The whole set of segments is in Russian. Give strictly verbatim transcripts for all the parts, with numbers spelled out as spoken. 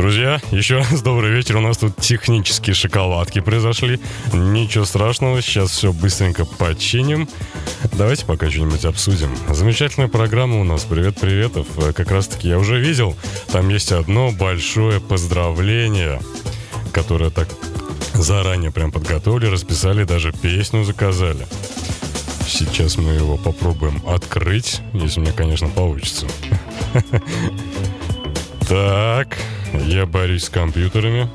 Друзья, еще раз добрый вечер. У нас тут технические шоколадки произошли. Ничего страшного, сейчас все быстренько починим. Давайте пока что-нибудь обсудим. Замечательная программа у нас. Привет-приветов. Как раз-таки я уже видел, там есть одно большое поздравление, которое так заранее прям подготовили, расписали, даже песню заказали. Сейчас мы его попробуем открыть, если мне, конечно, получится. Так, я борюсь с компьютерами.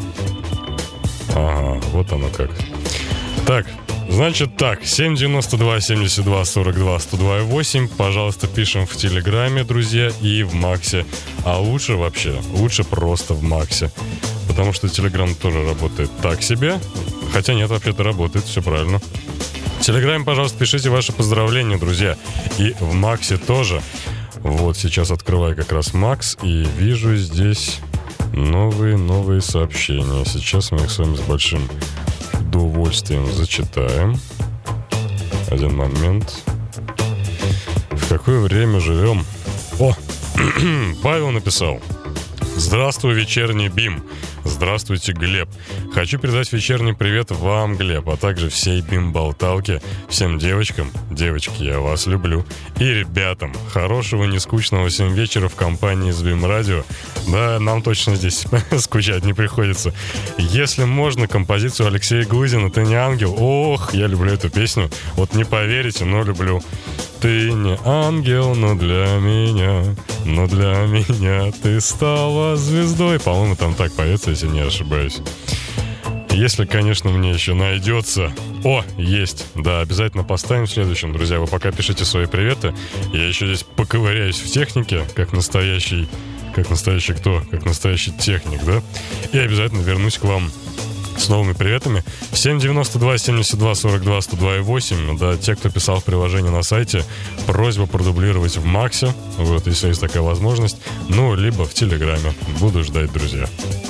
Ага, вот оно как. Так, значит так, семь девяносто два семьдесят два сорок два сто два восемь. Пожалуйста, пишем в Телеграме, друзья, и в Максе. А лучше вообще, лучше просто в Максе. Потому что Телеграм тоже работает так себе. Хотя нет, вообще-то работает, все правильно. В Телеграме, пожалуйста, пишите ваши поздравления, друзья. И в Максе тоже. Вот сейчас открываю как раз Макс и вижу здесь новые-новые сообщения. Сейчас мы их с вами с большим удовольствием зачитаем. Один момент. В какое время живем? О, Павел написал. Здравствуй, вечерний БИМ. Здравствуйте, Глеб. Хочу передать вечерний привет вам, Глеб, а также всей БИМ-болталке, всем девочкам, девочки, я вас люблю, и ребятам. Хорошего, нескучного всем вечера в компании с БИМ-радио. Да, нам точно здесь скучать не приходится. Если можно, композицию Алексея Глызина «Ты не ангел». Ох, я люблю эту песню. Вот не поверите, но люблю. Ты не ангел, но для меня, но для меня ты стала звездой. По-моему, там так поется, если не ошибаюсь. Если, конечно, мне еще найдется... О, есть. Да, обязательно поставим в следующем, друзья. Вы пока пишите свои приветы. Я еще здесь поковыряюсь в технике, как настоящий... Как настоящий кто? Как настоящий техник, да? И обязательно вернусь к вам с новыми приветами. семь девяносто два семьдесят два сорок два сто два восемь. Да, те, кто писал в приложении на сайте, просьба продублировать в Максе, вот, если есть такая возможность. Ну, либо в Телеграме. Буду ждать, друзья.